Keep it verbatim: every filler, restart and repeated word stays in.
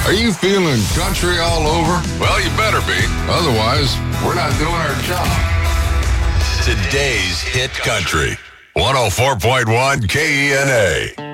Are you feeling country all over? Well, you better be. Otherwise, we're not doing our job. Today's Hit Country. one oh four point one K E N A.